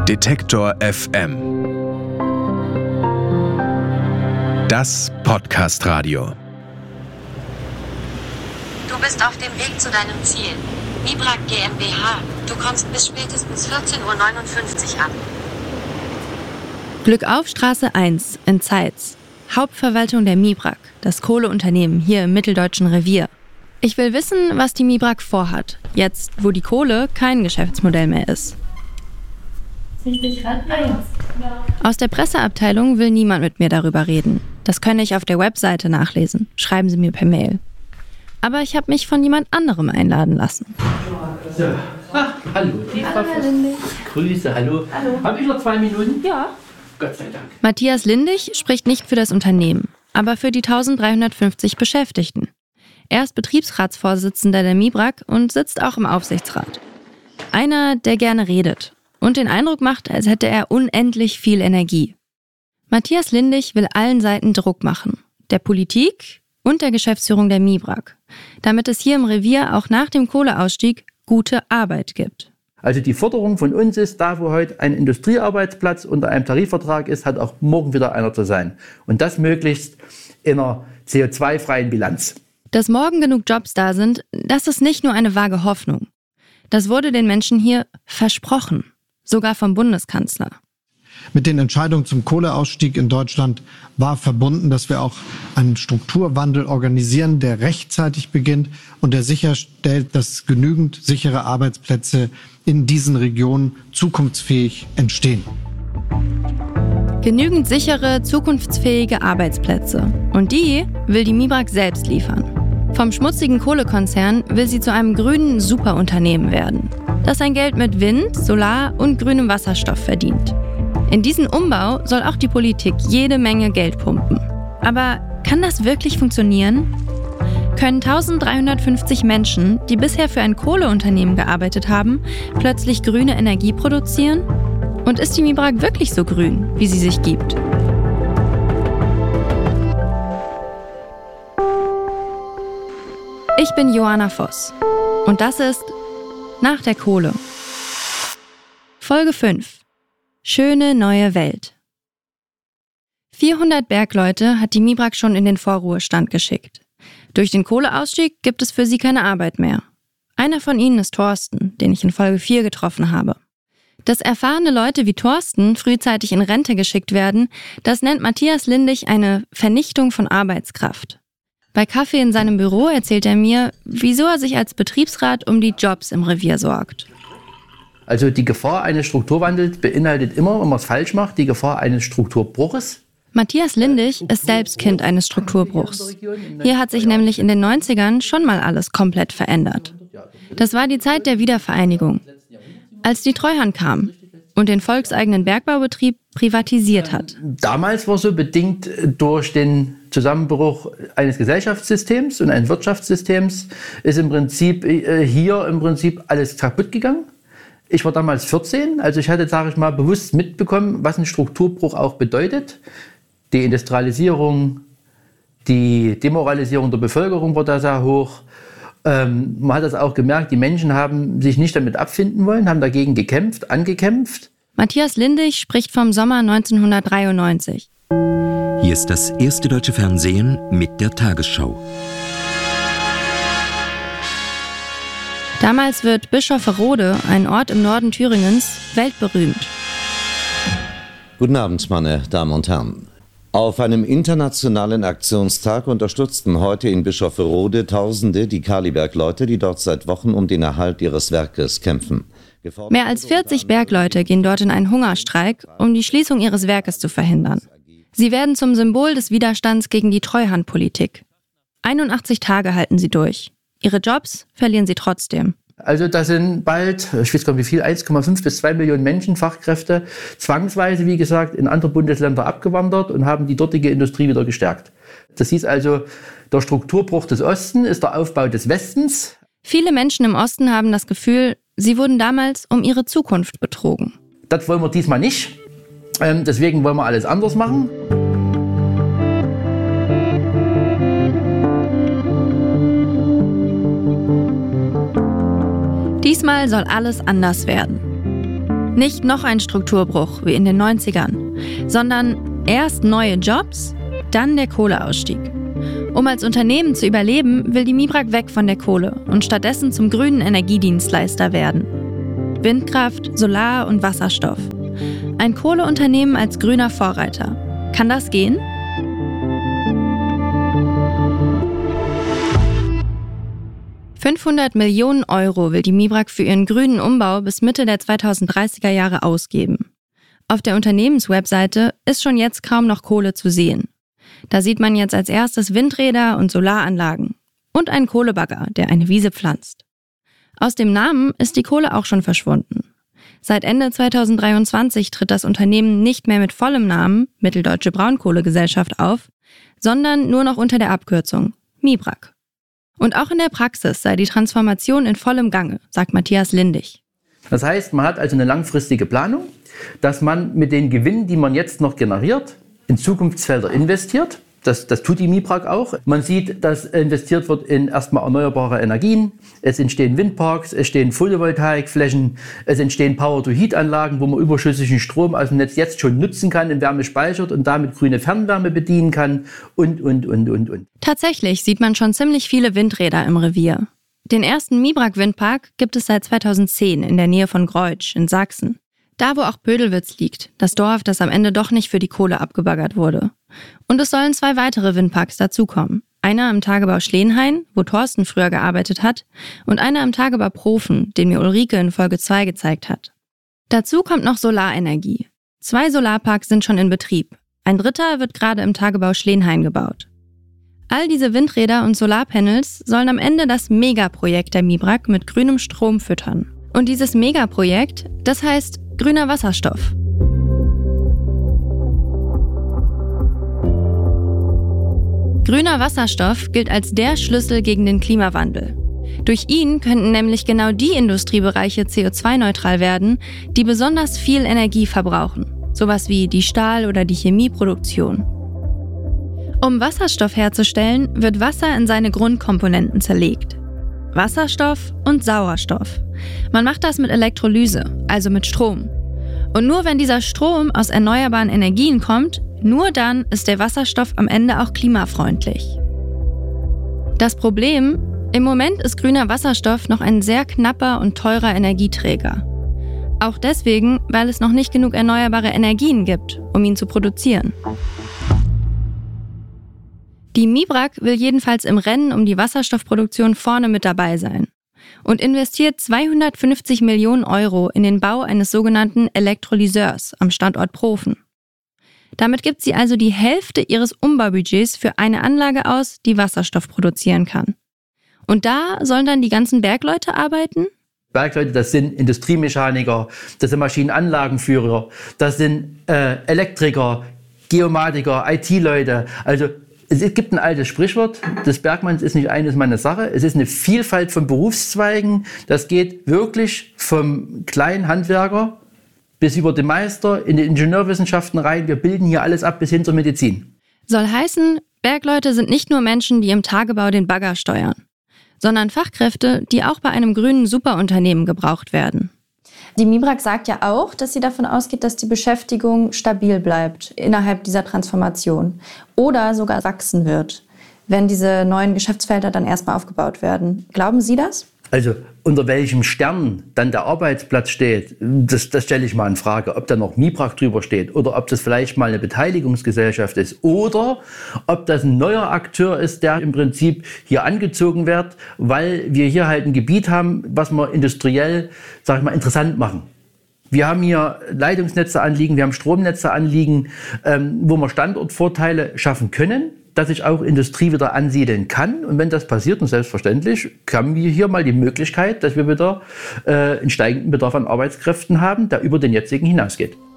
Detektor FM. Das Podcast-Radio. Du bist auf dem Weg zu deinem Ziel. MIBRAG GmbH. Du kommst bis spätestens 14:59 Uhr an. Glückauf Straße 1 in Zeitz. Hauptverwaltung der MIBRAG, das Kohleunternehmen hier im Mitteldeutschen Revier. Ich will wissen, was die MIBRAG vorhat, jetzt wo die Kohle kein Geschäftsmodell mehr ist. Aus der Presseabteilung will niemand mit mir darüber reden. Das kann ich auf der Webseite nachlesen. Schreiben Sie mir per Mail. Aber ich habe mich von jemand anderem einladen lassen. So. Ach, hallo. Hallo, Herr Lindig. Grüße, hallo. Habe ich noch 2 Minuten? Ja. Gott sei Dank. Matthias Lindig spricht nicht für das Unternehmen, aber für die 1350 Beschäftigten. Er ist Betriebsratsvorsitzender der MIBRAG und sitzt auch im Aufsichtsrat. Einer, der gerne redet und den Eindruck macht, als hätte er unendlich viel Energie. Matthias Lindig will allen Seiten Druck machen. Der Politik und der Geschäftsführung der MIBRAG, damit es hier im Revier auch nach dem Kohleausstieg gute Arbeit gibt. Also die Forderung von uns ist, da wo heute ein Industriearbeitsplatz unter einem Tarifvertrag ist, hat auch morgen wieder einer zu sein. Und das möglichst in einer CO2-freien Bilanz. Dass morgen genug Jobs da sind, das ist nicht nur eine vage Hoffnung. Das wurde den Menschen hier versprochen, sogar vom Bundeskanzler. Mit den Entscheidungen zum Kohleausstieg in Deutschland war verbunden, dass wir auch einen Strukturwandel organisieren, der rechtzeitig beginnt und der sicherstellt, dass genügend sichere Arbeitsplätze in diesen Regionen zukunftsfähig entstehen. Genügend sichere, zukunftsfähige Arbeitsplätze. Und die will die MIBRAG selbst liefern. Vom schmutzigen Kohlekonzern will sie zu einem grünen Superunternehmen werden, das sein Geld mit Wind, Solar und grünem Wasserstoff verdient. In diesen Umbau soll auch die Politik jede Menge Geld pumpen. Aber kann das wirklich funktionieren? Können 1350 Menschen, die bisher für ein Kohleunternehmen gearbeitet haben, plötzlich grüne Energie produzieren? Und ist die MIBRAG wirklich so grün, wie sie sich gibt? Ich bin Johanna Voss und das ist Nach der Kohle. Folge 5. Schöne neue Welt. 400 Bergleute hat die MIBRAG schon in den Vorruhestand geschickt. Durch den Kohleausstieg gibt es für sie keine Arbeit mehr. Einer von ihnen ist Thorsten, den ich in Folge 4 getroffen habe. Dass erfahrene Leute wie Thorsten frühzeitig in Rente geschickt werden, das nennt Matthias Lindig eine Vernichtung von Arbeitskraft. Bei Kaffee in seinem Büro erzählt er mir, wieso er sich als Betriebsrat um die Jobs im Revier sorgt. Also die Gefahr eines Strukturwandels beinhaltet immer, wenn man es falsch macht, die Gefahr eines Strukturbruches. Matthias Lindig ist selbst Kind eines Strukturbruchs. Hier hat sich nämlich in den 90ern schon mal alles komplett verändert. Das war die Zeit der Wiedervereinigung, als die Treuhand kam und den volkseigenen Bergbaubetrieb privatisiert hat. Damals war so bedingt durch den Zusammenbruch eines Gesellschaftssystems und eines Wirtschaftssystems ist im Prinzip alles kaputt gegangen. Ich war damals 14, also ich hatte, sage ich mal, bewusst mitbekommen, was ein Strukturbruch auch bedeutet. Die Industrialisierung, die Demoralisierung der Bevölkerung war da sehr hoch. Man hat das auch gemerkt, die Menschen haben sich nicht damit abfinden wollen, haben dagegen angekämpft. Matthias Lindig spricht vom Sommer 1993. Hier ist das erste deutsche Fernsehen mit der Tagesschau. Damals wird Bischofferode, ein Ort im Norden Thüringens, weltberühmt. Guten Abend, meine Damen und Herren. Auf einem internationalen Aktionstag unterstützten heute in Bischofferode Tausende die Kalibergleute, die dort seit Wochen um den Erhalt ihres Werkes kämpfen. Mehr als 40 Bergleute gehen dort in einen Hungerstreik, um die Schließung ihres Werkes zu verhindern. Sie werden zum Symbol des Widerstands gegen die Treuhandpolitik. 81 Tage halten sie durch. Ihre Jobs verlieren sie trotzdem. Also da sind bald, ich weiß gar nicht wie viel, 1,5 bis 2 Millionen Menschen, Fachkräfte, zwangsweise, wie gesagt, in andere Bundesländer abgewandert und haben die dortige Industrie wieder gestärkt. Das hieß also, der Strukturbruch des Ostens ist der Aufbau des Westens. Viele Menschen im Osten haben das Gefühl, sie wurden damals um ihre Zukunft betrogen. Das wollen wir diesmal nicht. Deswegen wollen wir alles anders machen. Diesmal soll alles anders werden. Nicht noch ein Strukturbruch wie in den 90ern, sondern erst neue Jobs, dann der Kohleausstieg. Um als Unternehmen zu überleben, will die MIBRAG weg von der Kohle und stattdessen zum grünen Energiedienstleister werden. Windkraft, Solar und Wasserstoff. Ein Kohleunternehmen als grüner Vorreiter. Kann das gehen? €500 Millionen will die MIBRAG für ihren grünen Umbau bis Mitte der 2030er Jahre ausgeben. Auf der Unternehmenswebseite ist schon jetzt kaum noch Kohle zu sehen. Da sieht man jetzt als erstes Windräder und Solaranlagen und einen Kohlebagger, der eine Wiese pflanzt. Aus dem Namen ist die Kohle auch schon verschwunden. Seit Ende 2023 tritt das Unternehmen nicht mehr mit vollem Namen Mitteldeutsche Braunkohlegesellschaft auf, sondern nur noch unter der Abkürzung MIBRAG. Und auch in der Praxis sei die Transformation in vollem Gange, sagt Matthias Lindig. Das heißt, man hat also eine langfristige Planung, dass man mit den Gewinnen, die man jetzt noch generiert, in Zukunftsfelder investiert. Das tut die MIBRAG auch. Man sieht, dass investiert wird in erstmal erneuerbare Energien. Es entstehen Windparks, es entstehen Photovoltaikflächen, es entstehen Power-to-Heat-Anlagen, wo man überschüssigen Strom aus dem Netz jetzt schon nutzen kann, in Wärme speichert und damit grüne Fernwärme bedienen kann und. Tatsächlich sieht man schon ziemlich viele Windräder im Revier. Den ersten MIBRAG-Windpark gibt es seit 2010 in der Nähe von Greutsch in Sachsen. Da, wo auch Bödelwitz liegt, das Dorf, das am Ende doch nicht für die Kohle abgebaggert wurde. Und es sollen 2 weitere Windparks dazukommen. Einer im Tagebau Schleenhain, wo Thorsten früher gearbeitet hat, und einer im Tagebau Profen, den mir Ulrike in Folge 2 gezeigt hat. Dazu kommt noch Solarenergie. 2 Solarparks sind schon in Betrieb. Ein dritter wird gerade im Tagebau Schleenhain gebaut. All diese Windräder und Solarpanels sollen am Ende das Megaprojekt der MIBRAG mit grünem Strom füttern. Und dieses Megaprojekt, das heißt grüner Wasserstoff. Grüner Wasserstoff gilt als der Schlüssel gegen den Klimawandel. Durch ihn könnten nämlich genau die Industriebereiche CO2-neutral werden, die besonders viel Energie verbrauchen, sowas wie die Stahl- oder die Chemieproduktion. Um Wasserstoff herzustellen, wird Wasser in seine Grundkomponenten zerlegt. Wasserstoff und Sauerstoff. Man macht das mit Elektrolyse, also mit Strom. Und nur wenn dieser Strom aus erneuerbaren Energien kommt, nur dann ist der Wasserstoff am Ende auch klimafreundlich. Das Problem: Im Moment ist grüner Wasserstoff noch ein sehr knapper und teurer Energieträger. Auch deswegen, weil es noch nicht genug erneuerbare Energien gibt, um ihn zu produzieren. Die MIBRAG will jedenfalls im Rennen um die Wasserstoffproduktion vorne mit dabei sein und investiert 250 Millionen € in den Bau eines sogenannten Elektrolyseurs am Standort Profen. Damit gibt sie also die Hälfte ihres Umbaubudgets für eine Anlage aus, die Wasserstoff produzieren kann. Und da sollen dann die ganzen Bergleute arbeiten? Bergleute, das sind Industriemechaniker, das sind Maschinenanlagenführer, das sind Elektriker, Geomatiker, IT-Leute. Also es gibt ein altes Sprichwort, des Bergmanns ist nicht eines meiner Sache. Es ist eine Vielfalt von Berufszweigen. Das geht wirklich vom kleinen Handwerker bis über den Meister in die Ingenieurwissenschaften rein. Wir bilden hier alles ab bis hin zur Medizin. Soll heißen, Bergleute sind nicht nur Menschen, die im Tagebau den Bagger steuern, sondern Fachkräfte, die auch bei einem grünen Superunternehmen gebraucht werden. Die MIBRAG sagt ja auch, dass sie davon ausgeht, dass die Beschäftigung stabil bleibt innerhalb dieser Transformation oder sogar wachsen wird, wenn diese neuen Geschäftsfelder dann erstmal aufgebaut werden. Glauben Sie das? Also unter welchem Stern dann der Arbeitsplatz steht, das stelle ich mal in Frage, ob da noch MIBRAG drüber steht oder ob das vielleicht mal eine Beteiligungsgesellschaft ist oder ob das ein neuer Akteur ist, der im Prinzip hier angezogen wird, weil wir hier halt ein Gebiet haben, was wir industriell, sag ich mal, interessant machen. Wir haben hier Leitungsnetze anliegen, wir haben Stromnetze anliegen, wo wir Standortvorteile schaffen können, dass sich auch Industrie wieder ansiedeln kann. Und wenn das passiert, und selbstverständlich, haben wir hier mal die Möglichkeit, dass wir wieder einen steigenden Bedarf an Arbeitskräften haben, der über den jetzigen hinausgeht.